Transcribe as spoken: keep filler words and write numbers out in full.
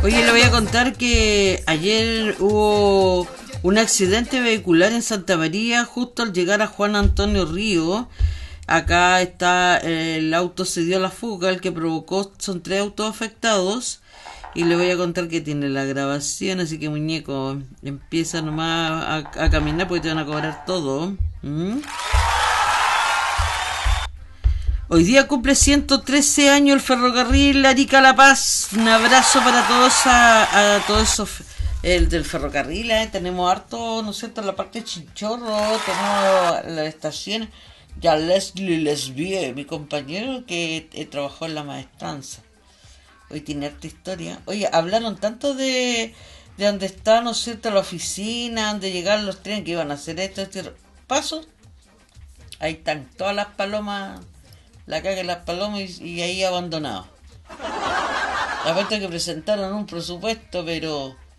Oye, le voy a contar que ayer hubo un accidente vehicular en Santa María justo al llegar a Juan Antonio Río. Acá está, eh, el auto se dio a la fuga, el que provocó, son tres autos afectados. Y le voy a contar que tiene la grabación, así que muñeco, empieza nomás a, a caminar porque te van a cobrar todo. ¿Mm? Hoy día cumple ciento trece años el ferrocarril Arica-La Paz. Un abrazo para todos, a, a todos esos, el del ferrocarril. ¿eh? Tenemos harto, ¿no es cierto?, la parte de Chinchorro, tenemos las estaciones. Ya Leslie Lesbie, mi compañero que eh, trabajó en la maestranza. Hoy tiene harta historia. Oye, hablaron tanto de, de donde está, ¿no es cierto?, la oficina, donde llegaron los trenes que iban a hacer esto, este paso. Ahí están todas las palomas, la caga de las palomas y, y ahí abandonados. Aparte que presentaron un presupuesto, pero